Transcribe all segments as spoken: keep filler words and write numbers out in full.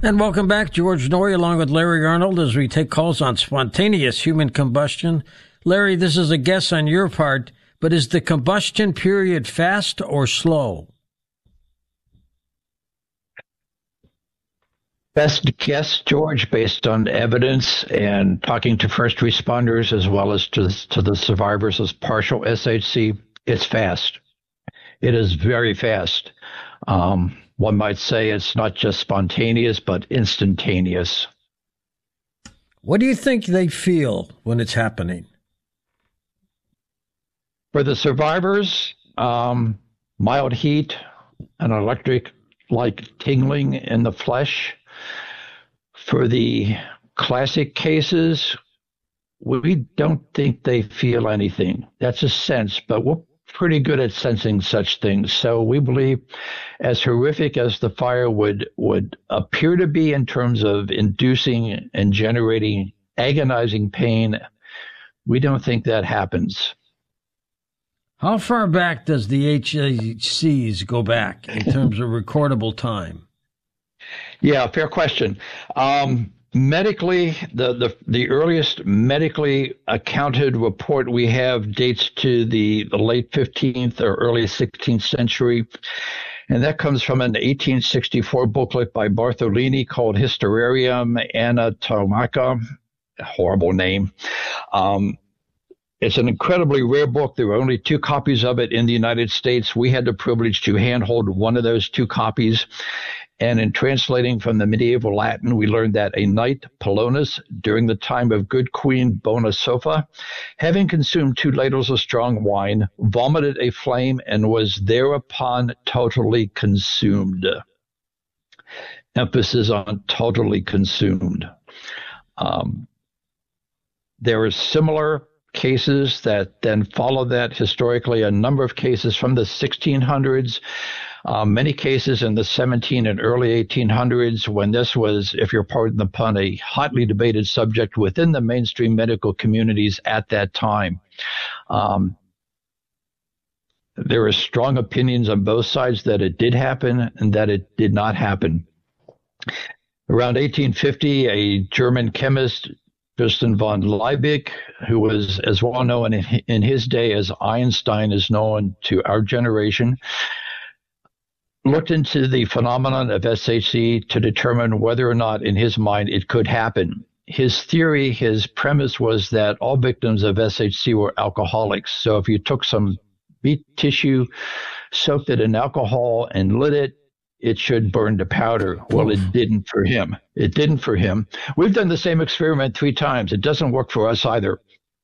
And welcome back, George Noory, along with Larry Arnold, as we take calls on spontaneous human combustion. Larry, this is a guess on your part, but is the combustion period fast or slow? Best guess, George, based on evidence and talking to first responders as well as to, to the survivors of partial S H C, it's fast. It is very fast. Um, one might say it's not just spontaneous, but instantaneous. What do you think they feel when it's happening? For the survivors, um, mild heat, an electric-like tingling in the flesh. For the classic cases, we don't think they feel anything. That's a sense, but we're pretty good at sensing such things. So we believe, as horrific as the fire would would appear to be in terms of inducing and generating agonizing pain, we don't think that happens. How far back does the H H Cs go back in terms of recordable time? Yeah, fair question. Um, medically, the, the the earliest medically accounted report we have dates to the, the late fifteenth or early sixteenth century. And that comes from an eighteen sixty-four booklet by Bartholini called Hysterarium Anatomica. Horrible name. Um, It's an incredibly rare book. There were only two copies of it in the United States. We had the privilege to handhold one of those two copies. And in translating from the medieval Latin, we learned that a knight, Polonus, during the time of good Queen Bonosofa, having consumed two ladles of strong wine, vomited a flame and was thereupon totally consumed. Emphasis on totally consumed. Um, there are similar cases that then follow that historically, a number of cases from the sixteen hundreds, um, many cases in the seventeen and early eighteen hundreds, when this was, if you're pardon the pun, a hotly debated subject within the mainstream medical communities at that time. Um, there are strong opinions on both sides that it did happen and that it did not happen. Around eighteen fifty, a German chemist, Tristan von Liebig, who was as well known in, in his day as Einstein is known to our generation, looked into the phenomenon of S H C to determine whether or not, in his mind, it could happen. His theory, his premise was that all victims of S H C were alcoholics. So if you took some meat tissue, soaked it in alcohol, and lit it, it should burn to powder. Well, it didn't for him. It didn't for him. We've done the same experiment three times. It doesn't work for us either.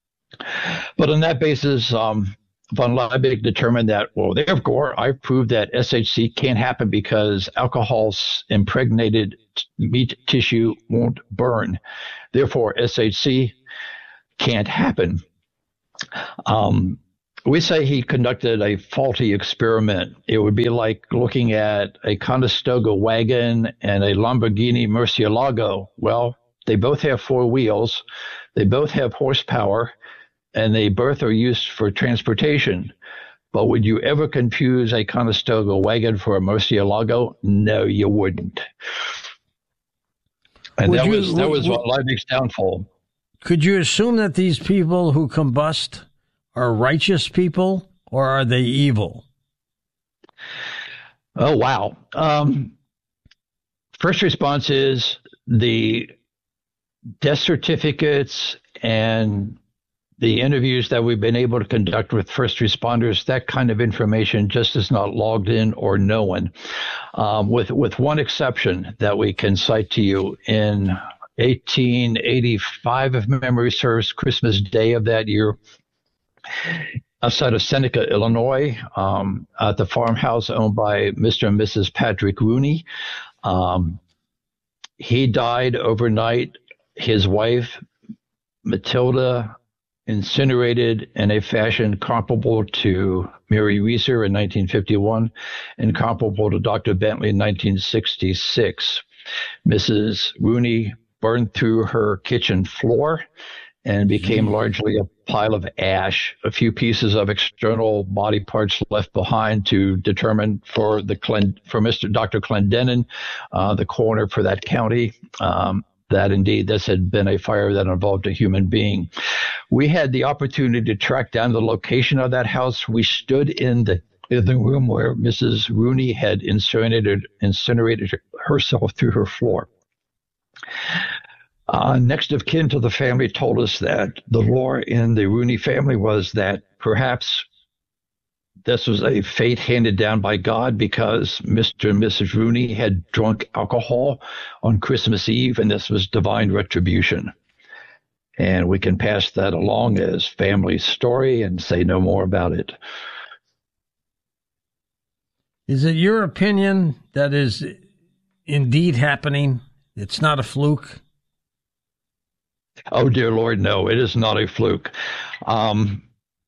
But on that basis, um, von Liebig determined that, well, therefore, I've proved that S H C can't happen because alcohol's impregnated meat tissue won't burn. Therefore, S H C can't happen. Um, We say he conducted a faulty experiment. It would be like looking at a Conestoga wagon and a Lamborghini Murcielago. Well, they both have four wheels, they both have horsepower, and they both are used for transportation. But would you ever confuse a Conestoga wagon for a Murcielago? No, you wouldn't. And Would that you, was that would, was what Liebig's downfall. Could you assume that these people who combust are righteous people, or are they evil? Oh, wow. Um, first response is the death certificates and the interviews that we've been able to conduct with first responders, that kind of information just is not logged in or known, um, with, with one exception that we can cite to you. In eighteen eighty-five, if memory serves, Christmas Day of that year, outside of Seneca, Illinois, um, at the farmhouse owned by Mister and Missus Patrick Rooney. Um, he died overnight. His wife, Matilda, incinerated in a fashion comparable to Mary Reeser in nineteen fifty-one and comparable to Doctor Bentley in nineteen sixty-six. Missus Rooney burned through her kitchen floor and became largely a pile of ash, a few pieces of external body parts left behind to determine for the for Mister Doctor Clendenin, uh, the coroner for that county, um, that indeed this had been a fire that involved a human being. We had the opportunity to track down the location of that house. We stood in the in the room where Missus Rooney had incinerated incinerated herself through her floor. Uh, next of kin to the family told us that the lore in the Rooney family was that perhaps this was a fate handed down by God because Mister and Missus Rooney had drunk alcohol on Christmas Eve, and this was divine retribution. And we can pass that along as family story and say no more about it. Is it your opinion that is indeed happening? It's not a fluke? Oh, dear Lord, no, it is not a fluke. Um,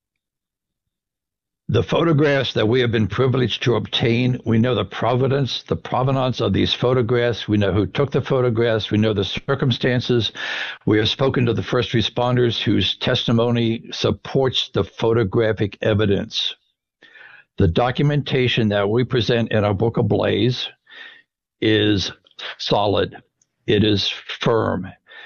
the photographs that we have been privileged to obtain, we know the provenance, the provenance of these photographs. We know who took the photographs. We know the circumstances. We have spoken to the first responders whose testimony supports the photographic evidence. The documentation that we present in our book Ablaze is solid. It is firm.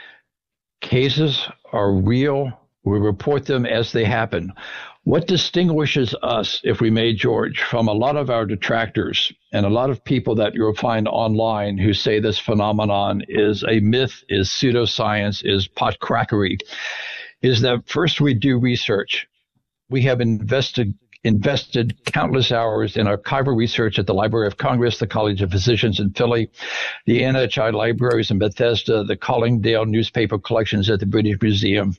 Cases are real. We report them as they happen. What distinguishes us, if we may, George, from a lot of our detractors and a lot of people that you'll find online who say this phenomenon is a myth, is pseudoscience, is potcrackery, is that first we do research. We have invested invested countless hours in archival research at the Library of Congress, the College of Physicians in Philly, the N H I libraries in Bethesda, the Collingdale newspaper collections at the British Museum,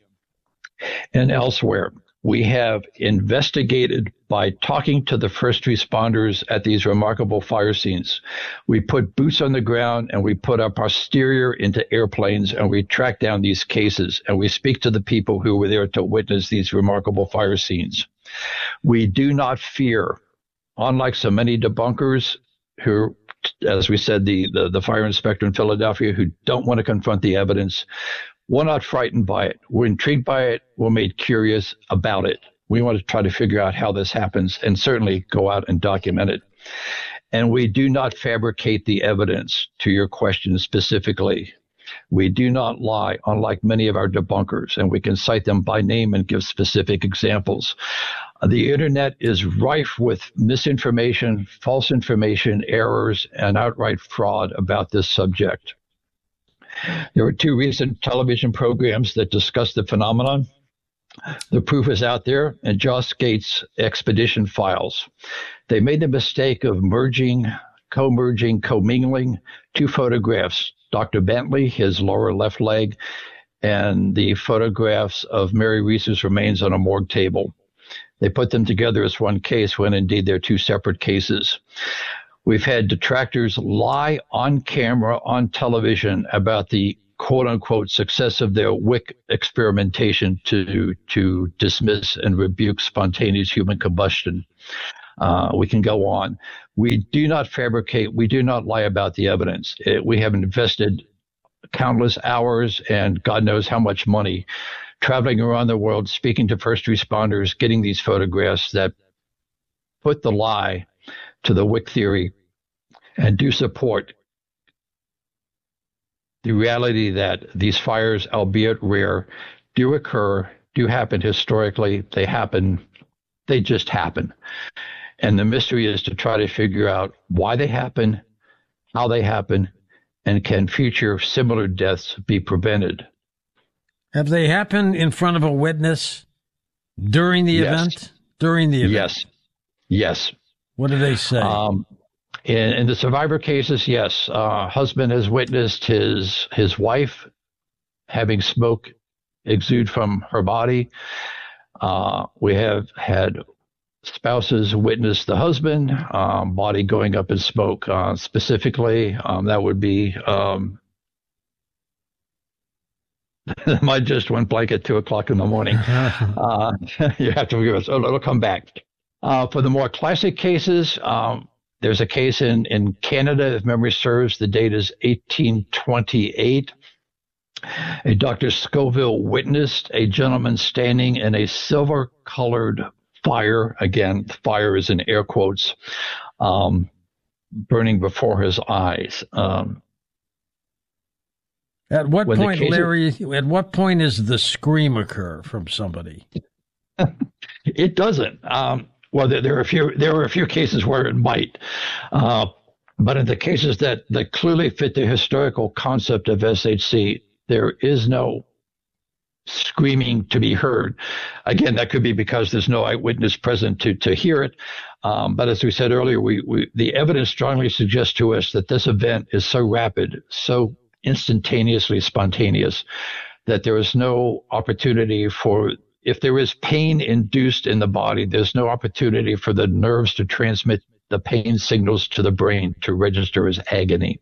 and elsewhere. We have investigated by talking to the first responders at these remarkable fire scenes. We put boots on the ground and we put our posterior into airplanes and we track down these cases and we speak to the people who were there to witness these remarkable fire scenes. We do not fear, unlike so many debunkers who, as we said, the, the, the fire inspector in Philadelphia, who don't want to confront the evidence. We're not frightened by it. We're intrigued by it. We're made curious about it. We want to try to figure out how this happens and certainly go out and document it. And we do not fabricate the evidence, to your question specifically. We do not lie, unlike many of our debunkers, and we can cite them by name and give specific examples. The internet is rife with misinformation, false information, errors, and outright fraud about this subject. There were two recent television programs that discussed the phenomenon. The proof is out there, and Joss Gates' Expedition Files. They made the mistake of merging, co-merging, co-mingling two photographs, Doctor Bentley, his lower left leg, and the photographs of Mary Reese's remains on a morgue table. They put them together as one case when indeed they're two separate cases. We've had detractors lie on camera, on television, about the quote-unquote success of their Wick experimentation to to dismiss and rebuke spontaneous human combustion. Uh, we can go on. We do not fabricate. We do not lie about the evidence. It, we have invested countless hours and God knows how much money traveling around the world, speaking to first responders, getting these photographs that put the lie to the Wick theory and do support the reality that these fires, albeit rare, do occur, do happen historically. They happen. They just happen. And the mystery is to try to figure out why they happen, how they happen, and can future similar deaths be prevented. Have they happened in front of a witness during the yes. event? During the event? Yes. Yes. What do they say? Um, in, in the survivor cases, yes. Uh, husband has witnessed his his wife having smoke exude from her body. Uh, we have had spouses witness the husband, um, body going up in smoke. Uh, specifically, um, that would be um, my just went blank at two o'clock in the morning. uh, you have to forgive us. Oh, it'll come back. Uh, for the more classic cases, um, there's a case in, in Canada, if memory serves. The date is eighteen twenty-eight. A Doctor Scoville witnessed a gentleman standing in a silver-colored fire. Again, fire is in air quotes, um, burning before his eyes. Um, at what point, Larry, of, at what point does the scream occur from somebody? It doesn't. Um, well, there, there are a few. There are a few cases where it might, uh, but in the cases that that clearly fit the historical concept of S H C, there is no screaming to be heard. Again, that could be because there's no eyewitness present to to hear it. Um, but as we said earlier, we, we the evidence strongly suggests to us that this event is so rapid, so instantaneously spontaneous, that there is no opportunity for, if there is pain induced in the body, there's no opportunity for the nerves to transmit the pain signals to the brain to register as agony.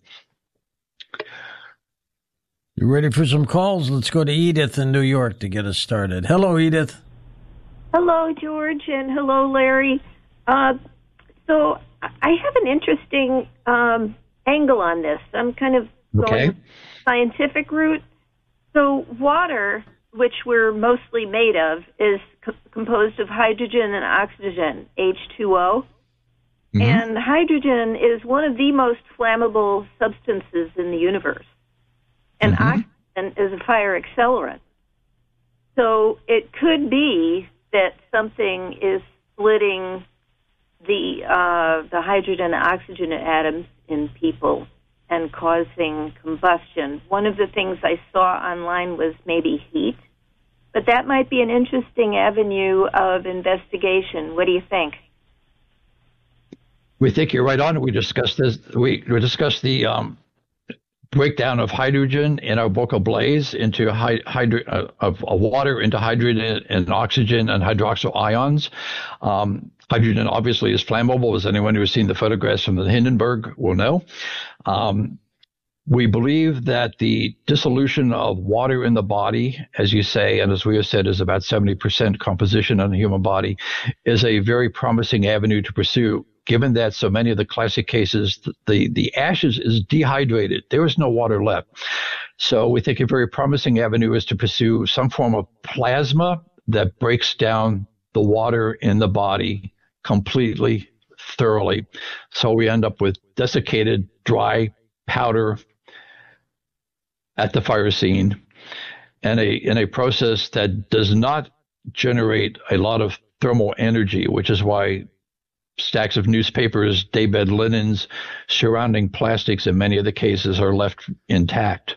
You ready for some calls? Let's go to Edith in New York to get us started. Hello, Edith. Hello, George, and hello, Larry. Uh, so I have an interesting um, angle on this. I'm kind of going okay. scientific route. So water, which we're mostly made of, is co- composed of hydrogen and oxygen, H two O. Mm-hmm. And hydrogen is one of the most flammable substances in the universe. And mm-hmm. oxygen is a fire accelerant. So it could be that something is splitting the uh, the hydrogen and oxygen atoms in people and causing combustion. One of the things I saw online was maybe heat, but that might be an interesting avenue of investigation. What do you think? We think you're right on. We discussed this. We, we discussed the um, breakdown of hydrogen in our book Ablaze into hy- hydro- uh, of uh, water into hydrogen and oxygen and hydroxyl ions. Um, hydrogen obviously is flammable, as anyone who has seen the photographs from the Hindenburg will know. Um, we believe that the dissolution of water in the body, as you say, and as we have said, is about seventy percent composition in the human body, is a very promising avenue to pursue. Given that so many of the classic cases, the, the ashes is dehydrated. There is no water left. So we think a very promising avenue is to pursue some form of plasma that breaks down the water in the body completely, thoroughly. So we end up with desiccated, dry powder at the fire scene, and a in a process that does not generate a lot of thermal energy, which is why stacks of newspapers, daybed linens, surrounding plastics in many of the cases are left intact.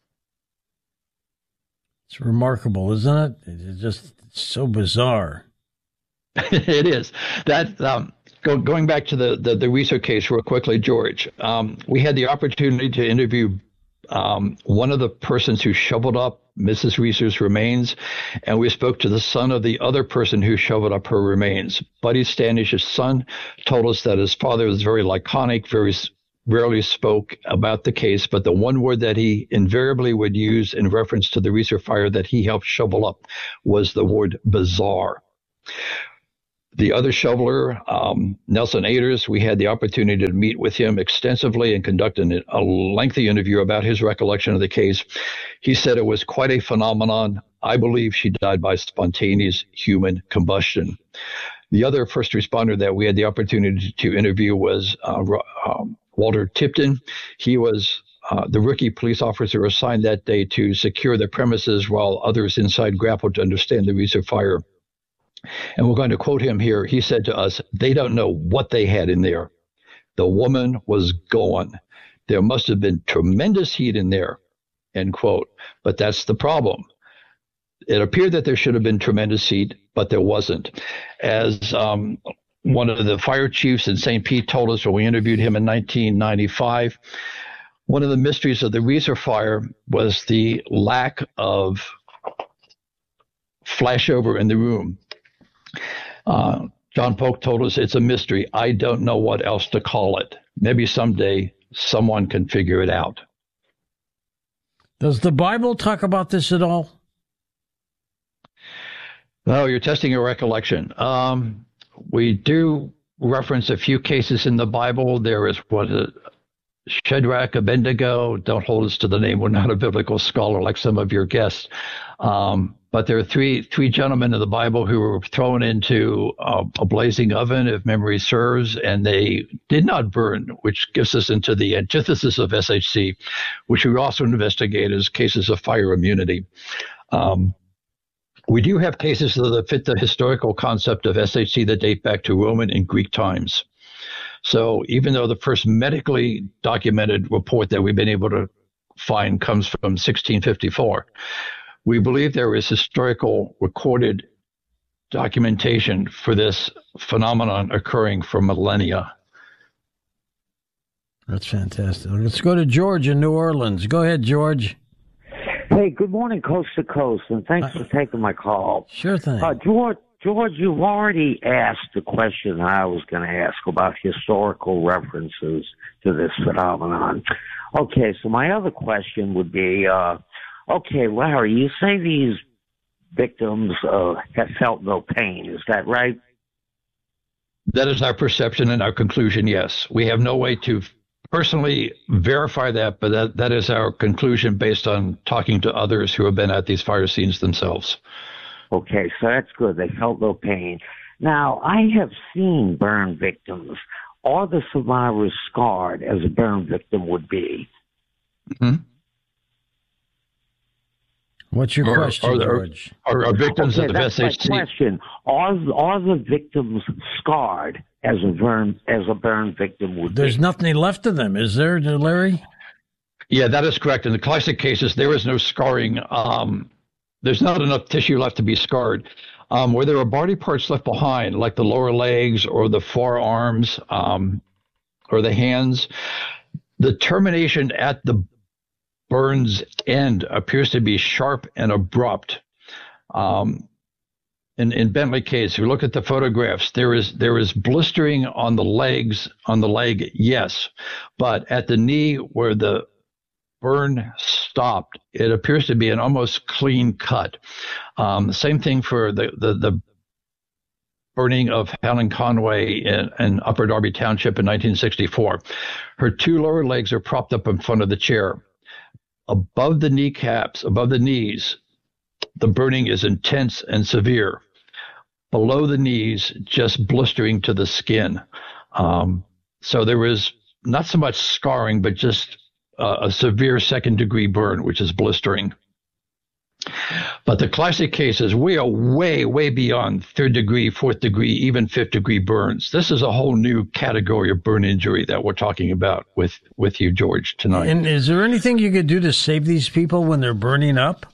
It's remarkable, isn't it? It's just so bizarre. It is. That um, go, going back to the, the, the Reeser case real quickly, George, um, we had the opportunity to interview um, one of the persons who shoveled up Missus Reeser's remains, and we spoke to the son of the other person who shoveled up her remains. Buddy Standish's son told us that his father was very laconic, very rarely spoke about the case, but the one word that he invariably would use in reference to the Reeser fire that he helped shovel up was the word bizarre. The other shoveler, um, Nelson Aders, we had the opportunity to meet with him extensively and conduct an, a lengthy interview about his recollection of the case. He said it was quite a phenomenon. I believe she died by spontaneous human combustion. The other first responder that we had the opportunity to interview was uh, um, Walter Tipton. He was uh, the rookie police officer assigned that day to secure the premises while others inside grappled to understand the Reeser fire. And we're going to quote him here. He said to us, "They don't know what they had in there. The woman was gone. There must have been tremendous heat in there," end quote. But that's the problem. It appeared that there should have been tremendous heat, but there wasn't. As um, one of the fire chiefs in Saint Pete told us when we interviewed him in nineteen ninety-five, one of the mysteries of the Reeser fire was the lack of flashover in the room. Uh, John Polk told us it's a mystery. I don't know what else to call it. Maybe someday someone can figure it out. Does the Bible talk about this at all? No, you're testing your recollection. Um, we do reference a few cases in the Bible. There is what uh, Shadrach, Abednego. Don't hold us to the name. We're not a biblical scholar like some of your guests. Um, but there are three three gentlemen in the Bible who were thrown into uh, a blazing oven, if memory serves, and they did not burn, which gives us into the antithesis of S H C, which we also investigate as cases of fire immunity. Um, we do have cases that fit the historical concept of S H C that date back to Roman and Greek times. So even though the first medically documented report that we've been able to find comes from sixteen fifty-four, we believe there is historical recorded documentation for this phenomenon occurring for millennia. That's fantastic. Let's go to George in New Orleans. Go ahead, George. Hey, good morning, Coast to Coast, and thanks uh, for taking my call. Sure thing. Uh, George, George, you've already asked the question I was going to ask about historical references to this phenomenon. Okay, so my other question would be, uh, okay, Larry, you say these victims uh, have felt no pain. Is that right? That is our perception and our conclusion, yes. We have no way to personally verify that, but that, that is our conclusion based on talking to others who have been at these fire scenes themselves. Okay, so that's good. They felt no pain. Now, I have seen burn victims. Are the survivors scarred as a burn victim would be? Mm-hmm. What's your or, question, or, George? Are, are victims okay, of the that's S H C? My question. Are, are the victims scarred as a burn as a burn victim would There's be? nothing left of them, is there, Larry? Yeah, that is correct. In the classic cases, there is no scarring. Um, there's not enough tissue left to be scarred. Um, where there are body parts left behind, like the lower legs or the forearms um, or the hands, the termination at the burn's end appears to be sharp and abrupt. Um, in, in Bentley case, if you look at the photographs, there is there is blistering on the legs, on the leg, yes, but at the knee where the burn stopped, it appears to be an almost clean cut. Um, same thing for the, the, the burning of Helen Conway in, in Upper Darby Township in nineteen sixty-four. Her two lower legs are propped up in front of the chair. Above the kneecaps, above the knees, the burning is intense and severe. Below the knees, just blistering to the skin. Um, so there was not so much scarring, but just uh, a severe second degree burn, which is blistering. But the classic cases, we are way, way beyond third degree, fourth degree, even fifth degree burns. This is a whole new category of burn injury that we're talking about with, with you, George, tonight. And is there anything you could do to save these people when they're burning up?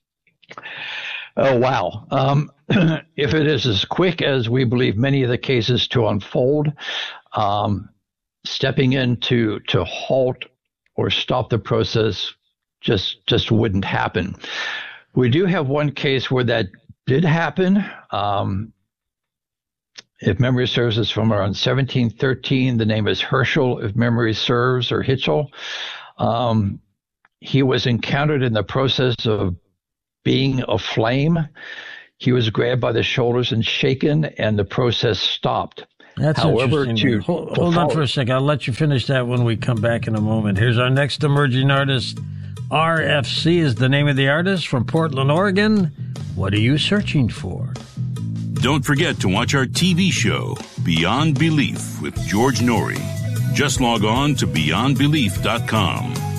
Oh, wow. Um, if it is as quick as we believe many of the cases to unfold, um, stepping in to, to halt or stop the process just, just wouldn't happen. We do have one case where that did happen. Um, if memory serves, it's from around seventeen thirteen. The name is Herschel, if memory serves, or Hitchell. Um, he was encountered in the process of being aflame. He was grabbed by the shoulders and shaken, and the process stopped. That's However, interesting. to, hold to hold on follow, for a second. I'll let you finish that when we come back in a moment. Here's our next emerging artist. R F C is the name of the artist from Portland, Oregon. What are you searching for? Don't forget to watch our T V show, Beyond Belief, with George Noory. Just log on to beyond belief dot com.